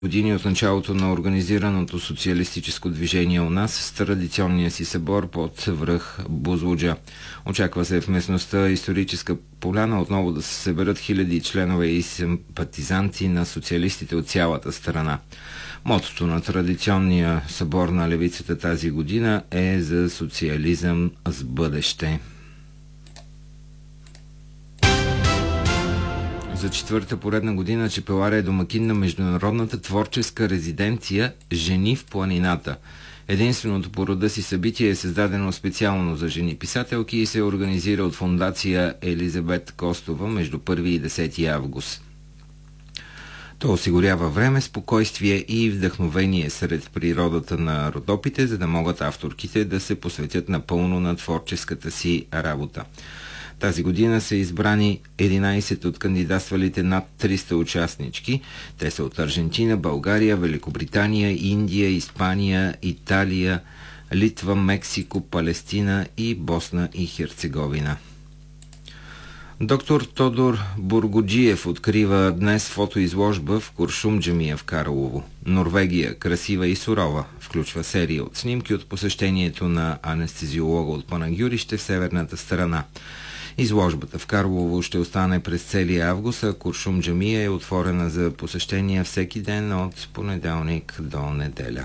Години от началото на организираното социалистическо движение у нас с традиционния си събор под връх Бузлуджа. Очаква се в местността Историческа поляна отново да се съберат хиляди членове и симпатизанти на социалистите от цялата страна. Мотото на традиционния събор на левицата тази година е за социализъм с бъдеще. За четвърта поредна година Чепеларе е домакин на международната творческа резиденция «Жени в планината». Единственото по рода си събитие е създадено специално за жени писателки и се организира от фондация Елизабет Костова между 1 и 10 август. То осигурява време, спокойствие и вдъхновение сред природата на Родопите, за да могат авторките да се посветят напълно на творческата си работа. Тази година са избрани 11 от кандидатствалите над 300 участнички. Те са от Аржентина, България, Великобритания, Индия, Испания, Италия, Литва, Мексико, Палестина и Босна и Херцеговина. Доктор Тодор Бургоджиев открива днес фотоизложба в Куршум джамия в Карлово. Норвегия, красива и сурова, включва серия от снимки от посещението на анестезиолога от Панагюрище в северната страна. Изложбата в Карлово ще остане през целия август, а Куршум джамия е отворена за посещения всеки ден от понеделник до неделя.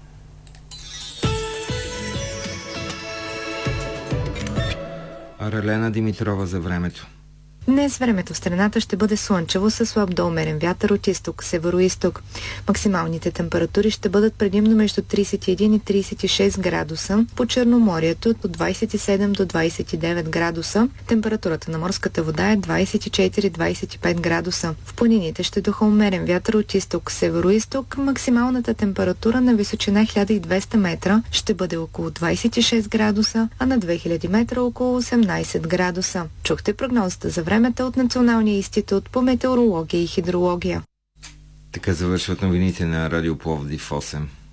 Ралена Димитрова за времето. Днес времето в страната ще бъде слънчево със слаб до умерен вятър от изток, северо-изток. Максималните температури ще бъдат предимно между 31 и 36 градуса, по Черноморието от 27 до 29 градуса. Температурата на морската вода е 24-25 градуса. В планините ще духа умерен вятър от изток, северо-изток. Максималната температура на височина 1200 метра ще бъде около 26 градуса, а на 2000 метра около 18 градуса. Чухте прогнозата за времето от Националния институт по метеорология и хидрология. Така завършват новините на Радио Пловдив 8.